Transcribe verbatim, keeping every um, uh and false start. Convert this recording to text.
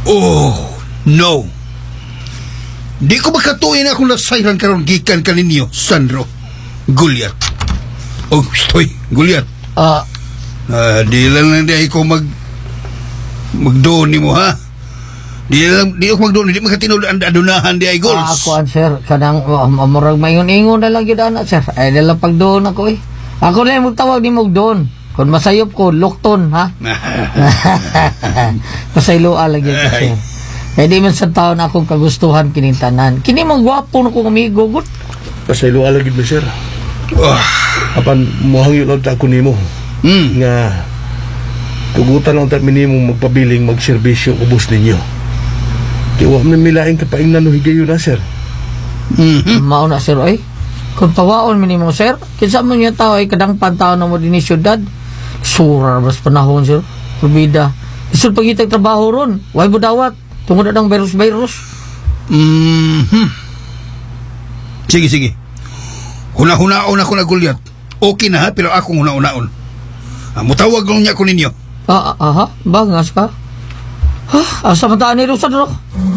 Oh, no. Di ko makatuin akong nasayran karon gikan kaninyo, Sandro. Gulyat. Oh, stoy, Gulyat. Ah, Ah, di lang lang di ko mag magdoon ni mo, ha? Di lang di ako magdoon, di makatinud ang adunahan di ay ah, goals. ako an sir, kanang uh, mamurag mayon-ingon na lang gyud ana sir. Ay dala pag doon ako eh. Ako na yung magtawag ni mog doon. Kung masayop ko, lokton, ha? Pasayloa lagi ko sir. Eh di man sa taon akong kagustuhan kinintanan. Kini mong gwapo na kong amigo, good. Pasaylo alagid mo, sir. Oh. Apan mohang yun ako nimo. Hmm. Nga tugutan lang tayo minimum magpabiling magserbisyo ubos ninyo. Di wa man milaing kapaingnan no higayon na, sir. Mm-hmm. Mao na sir ay. Kung tawaon minimo sir, kinsa man yung tao ay kadang pantaw na mo din ni syudad. Surar mas panahon sir. Rubida. Isod pagitag trabaho ron. Way mo dawat. Tungod na ng virus-virus. Mm-hmm. Sige, sige. Huna-hunaon ako na Gulyat. Okay na, ha? Pero akong huna-hunaon. Ah, mutawag lang niya ko ninyo. Ah, ah, aha. Bangas ka? Ha? Asa mataan ni Rosa, Dro?